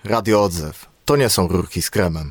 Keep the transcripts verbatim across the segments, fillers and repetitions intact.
Radio Odzew. To nie są rurki z kremem.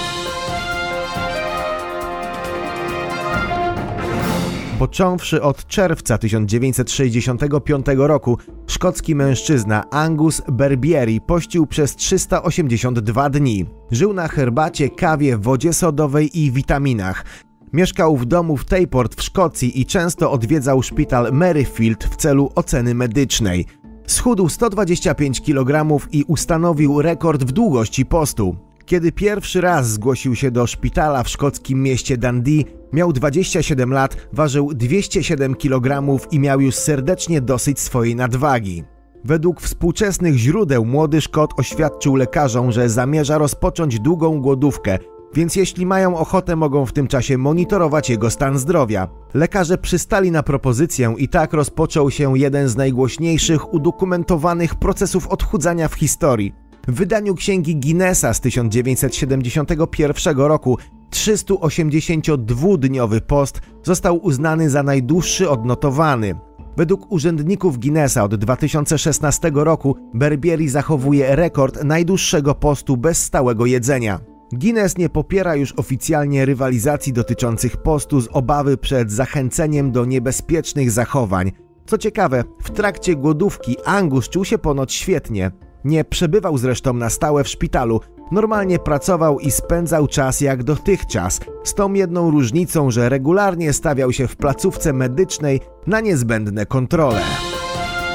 Począwszy od czerwca tysiąc dziewięćset sześćdziesiątego piątego roku, szkocki mężczyzna Angus Berbieri pościł przez trzysta osiemdziesiąt dwa dni. Żył na herbacie, kawie, wodzie sodowej i witaminach. Mieszkał w domu w Tayport w Szkocji i często odwiedzał szpital Maryfield w celu oceny medycznej. Schudł sto dwadzieścia pięć kilogramów i ustanowił rekord w długości postu. Kiedy pierwszy raz zgłosił się do szpitala w szkockim mieście Dundee, miał dwadzieścia siedem lat, ważył dwieście siedem kilogramów i miał już serdecznie dosyć swojej nadwagi. Według współczesnych źródeł młody Szkot oświadczył lekarzom, że zamierza rozpocząć długą głodówkę, więc jeśli mają ochotę, mogą w tym czasie monitorować jego stan zdrowia. Lekarze przystali na propozycję i tak rozpoczął się jeden z najgłośniejszych udokumentowanych procesów odchudzania w historii. W wydaniu księgi Guinnessa z tysiąc dziewięćset siedemdziesiątego pierwszego roku trzysta osiemdziesięciodwudniowy post został uznany za najdłuższy odnotowany. Według urzędników Guinnessa od dwa tysiące szesnastego roku Berbieri zachowuje rekord najdłuższego postu bez stałego jedzenia. Guinness nie popiera już oficjalnie rywalizacji dotyczących postu z obawy przed zachęceniem do niebezpiecznych zachowań. Co ciekawe, w trakcie głodówki Angus czuł się ponoć świetnie. Nie przebywał zresztą na stałe w szpitalu, normalnie pracował i spędzał czas jak dotychczas, z tą jedną różnicą, że regularnie stawiał się w placówce medycznej na niezbędne kontrole.